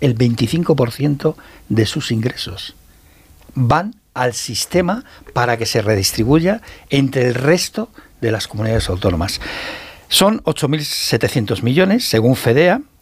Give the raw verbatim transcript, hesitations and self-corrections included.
el veinticinco por ciento de sus ingresos. Van al sistema para que se redistribuya entre el resto de las comunidades autónomas. Son ocho mil setecientos millones, según FEDEA,